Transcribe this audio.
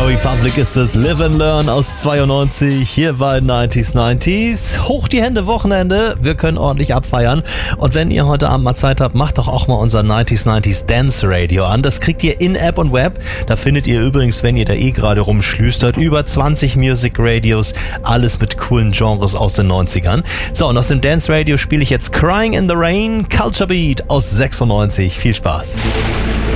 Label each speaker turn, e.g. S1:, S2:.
S1: Republic ist es, Live and Learn aus 92, hier bei 90s. Hoch die Hände, Wochenende, wir können ordentlich abfeiern. Und wenn ihr heute Abend mal Zeit habt, macht doch auch mal unser 90s Dance Radio an. Das kriegt ihr in App und Web. Da findet ihr übrigens, wenn ihr da gerade rumschlüstert, über 20 Music Radios, alles mit coolen Genres aus den 90ern. So, und aus dem Dance Radio spiele ich jetzt Crying in the Rain, Culture Beat aus 96. Viel Spaß.